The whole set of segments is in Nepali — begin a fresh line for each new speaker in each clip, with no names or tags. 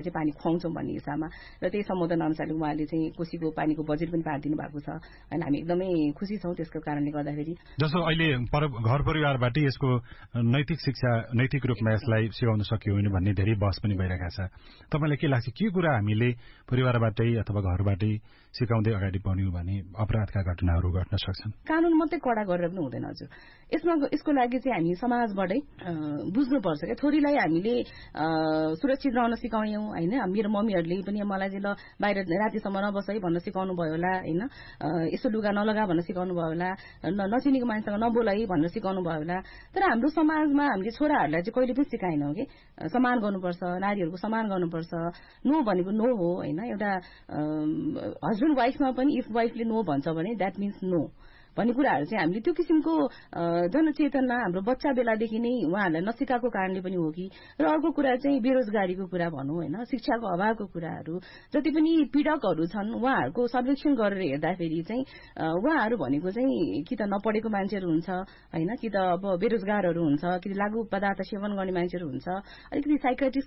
चाहिँ पानी खुवाउँछौँ भन्ने हिसाबमा र त्यही सम्बोधन अनुसारले उहाँले चाहिँ कोसीको पानीको बजेट पनि पारिदिनु भएको छ हैन हामी एकदमै खुसी छौं त्यसको कारणले गर्दाखेरि
जस्तो अहिले घर परिवारबाट यसको नैतिक शिक्षा नैतिक रूपमा यसलाई सिकाउन सकियो भने भन्ने धेरै बहस पनि भइरहेका छ तपाईलाई के लाग्छ के कुरा हामीले परिवारबाटै अथवा घरबाटै सिकाउँदै अगाडि बढ्यौं भने अपराधका घटनाहरू घट्न सक्छन्
कानून मात्रै कडा गरेर पनि हुँदैन हजुर यसको लागि चाहिँ हामी समाजबाटै बुझ्नुपर्छ के छोरीलाई हामीले सुरक्षित रहन सिकायौं हैन मेरो मम्मीहरुले पनि मलाई चाहिँ ल बाहिर रातिसम्म नबस है भन्न सिकाउनु भयो होला हैन यसो लुगा नलगा भन्न सिकाउनु भयो होला नचिनेको मान्छेसँग नबोल है भन्न सिकाउनु भयो होला तर हाम्रो समाजमा हामीले छोराहरुलाई चाहिँ कहिले पनि सिकाएनौं के सम्मान गर्नुपर्छ नारीहरुको सम्मान गर्नुपर्छ नो भनेको नो हो हैन एउटा हस्बेन्ड वाइफमा पनि इफ वाइफले नो भन्छ भने दैट मीन्स नो भन्ने कुराहरु चाहिँ हामीले त्यो किसिमको जनचेतना हाम्रो बच्चा बेलादेखि नै उहाँहरुलाई नसिकाएको कारणले पनि हो कि र अर्को कुरा चाहिँ बेरोजगारीको कुरा भनौं हैन शिक्षाको अभावको कुराहरु जति पनि पीडकहरु छन् उहाँहरुको सर्वेक्षण गरेर हेर्दाखेरि चाहिँ उहाँहरु भनेको चाहिँ कि त नपढेको मान्छेहरु हुन्छ हैन कि त अब बेरोजगारहरु हुन्छ कि लागु पदार्थ सेवन गर्ने मान्छेहरु हुन्छ अलिकति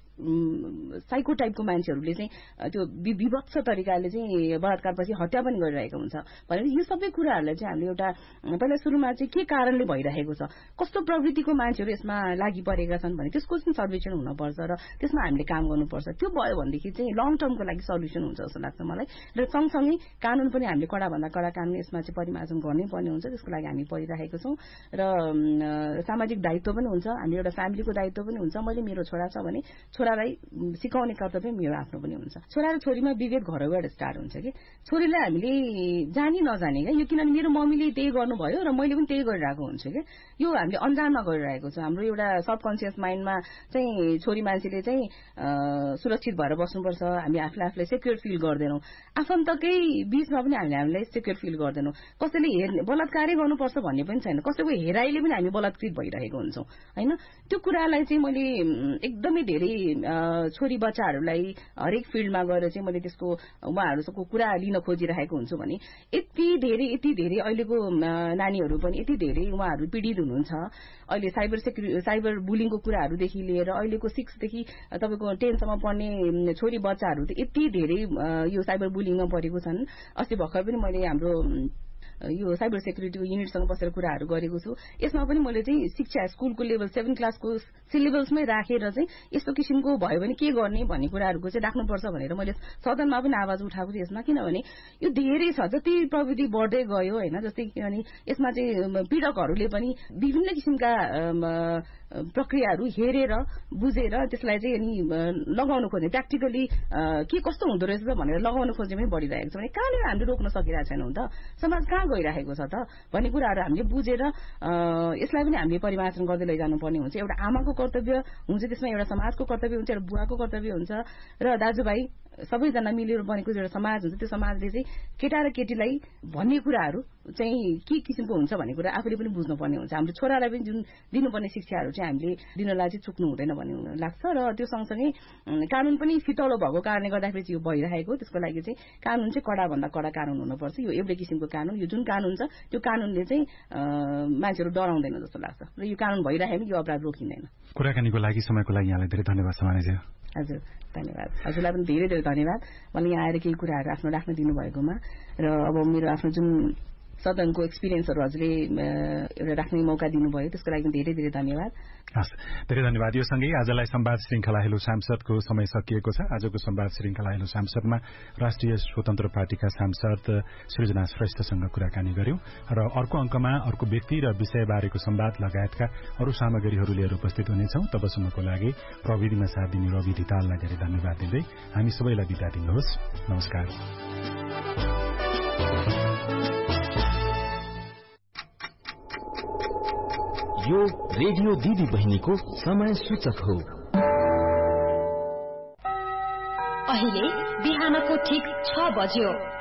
साइको टाइपको मान्छेहरुले चाहिँ त्यो विभत्स तरिकाले चाहिँ बलात्कारपछि हत्या पनि गरिरहेको हुन्छ भनेपछि यो सबै कुराहरुलाई चाहिँ हामीले पहिला सुरुमा चाहिँ के कारणले भइरहेको छ कस्तो प्रवृत्तिको मान्छेहरु यसमा लागि परेका छन् भने त्यसको चाहिँ सर्वेक्षण हुनुपर्छ र त्यसमा हामीले काम गर्नुपर्छ त्यो भयो भनेदेखि चाहिँ लङ टर्मको लागि सल्युसन हुन्छ जस्तो लाग्छ मलाई र सँगसँगै कानून पनि हामीले कडा भन्दा कडा कानून यसमा चाहिँ परिमार्जन गर्नै पर्ने हुन्छ त्यसको लागि हामी परिरहेको छौं र सामाजिक दायित्व पनि हुन्छ हामी एउटा फ्यामिलीको दायित्व पनि हुन्छ मैले मेरो छोरा छ भने छोरालाई सिकाउने कर्तव्य मेरो आफ्नो पनि हुन्छ छोरा र छोरीमा विभेद घरबाट स्टार्ट हुन्छ कि छोरीलाई हामीले जानी नजाने के यो किनभने मेरो मम्मीले त्यही गर्नुभयो र मैले पनि त्यही गरिरहेको हुन्छु के यो हामीले अन्जानमा गरिरहेको छ हाम्रो एउटा सबकन्सियस माइन्डमा चाहिँ छोरी मान्छेले चाहिँ सुरक्षित भएर बस्नुपर्छ हामी आफूलाई सेक्युर फिल गर्दैनौं आफन्तकै बीचमा पनि हामीलाई सेक्युर फिल गर्दैनौं कसैले बलात्कारै गर्नुपर्छ भन्ने पनि छैन कसैको हेराइले पनि हामी बलात्कृत भइरहेको हुन्छौं हैन त्यो कुरालाई चाहिँ मैले एकदमै धेरै छोरी बच्चाहरूलाई हरेक फिल्डमा गएर चाहिँ मैले त्यसको उहाँहरुको कुरा लिन खोजिरहेको हुन्छु भने यति धेरै अहिलेको नानीहरु पनि यति धेरै उहाँहरु पीडित हुनुहुन्छ अहिले साइबर बुलिङको कुराहरुदेखि लिएर अहिलेको 6 देखि तपाईको 10 सम्म पढ्ने छोरी बच्चाहरु त यति धेरै यो साइबर बुलिङमा परेको छन् अस्ति भर्खर पनि मैले हाम्रो यो साइबर सेक्युरिटी युनिटसँग बसेर कुराहरु गरेको छु यसमा पनि मैले चाहिँ शिक्षा स्कुलको लेभल 7 क्लासको सिलेबसमै राखेर चाहिँ यस्तो किसिमको भयो भने के गर्ने भन्ने कुराहरुको चाहिँ राख्नुपर्छ भनेर मैले सदनमा पनि आवाज उठाएको छु यसमा किनभने यो धेरै छ जति प्रविधि बढ्दै गयो हैन जस्तै किनभने यसमा चाहिँ पीडकहरुले पनि विभिन्न किसिमका प्रक्रियाहरु हेरेर बुझेर त्यसलाई चाहिँ अनि लगाउन खोज्ने प्र्याक्टिकली के कस्तो हुँदो रहेछ भनेर लगाउन खोज्ने पनि बढिरहेको छ भने कहाँनिर हामीले रोक्न सकिरहेको छैनौं त समाज कहाँ गइरहेको छ त भन्ने कुराहरु हामीले बुझेर यसलाई पनि हामीले परिमार्जन गर्दै लैजानु पर्ने हुन्छ एउटा आमाको कर्तव्य हुन्छ त्यसमा एउटा समाजको कर्तव्य हुन्छ एउटा बुवाको कर्तव्य हुन्छ र दाजुभाइ सबैजना मिलेर बनेको एउटा समाज हुन्छ त्यो समाजले चाहिँ केटा र केटीलाई भन्ने कुराहरु चाहिँ के किसिमको हुन्छ भन्ने कुरा आफूले पनि बुझ्नु पर्ने हुन्छ हाम्रो छोरालाई पनि जुन दिनुपर्ने शिक्षाहरु चाहिँ हामीले दिनलाई चाहिँ चुक्नु हुँदैन भन्ने लाग्छ र त्यो सँगसँगै कानून पनि फितलो भएको कारणले गर्दाखेरि चाहिँ यो भइरहेको त्यसको लागि चाहिँ कानून चाहिँ कडा भन्दा कडा कानून हुनुपर्छ यो एउटै किसिमको कानून यो जुन कानून छ त्यो कानूनले चाहिँ मान्छेहरु डराउँदैन जस्तो लाग्छ र यो कानून भइरहेको यो अपराध रोकिँदैन
कुराकानीको लागि समयको लागि यहाँलाई धेरै धन्यवाद समानिजी
हजुर धन्यवाद हजुरलाई पनि धेरै धन्यवाद मलाई यहाँ आएर केही कुराहरु आफ्नो राख्न दिनु भएकोमा र अब मेरो आफ्नो जुन सदनको एक्सपिरियन्सहरु हजुरले एउटा राख्ने मौका दिनुभयो त्यसको लागि धेरै धन्यवाद
हस् धेरै धन्यवाद यो सँगै आजलाई संवाद श्रृंखला हेलो सांसदको समय सकिएको छ आजको संवाद श्रृंखला हेलो सांसदमा राष्ट्रिय स्वतन्त्र पार्टीका सांसद सृजना श्रेष्ठसँग कुराकानी गर्यौं र अर्को अंकमा अर्को व्यक्ति र विषय बारेको संवाद लगायतका अरू सामग्रीहरू लिएर उपस्थित हुनेछौं तबसम्मको लागि प्रविधिमा साथ दिने रवि धिताललाई धेरै धन्यवाद दिँदै हामी सबैलाई बिदा दिनुहोस् नमस्कार
यो रेडियो दिदी बहिनीको समय सूचक हो
अहिले बिहानको ठीक 6 बज्यो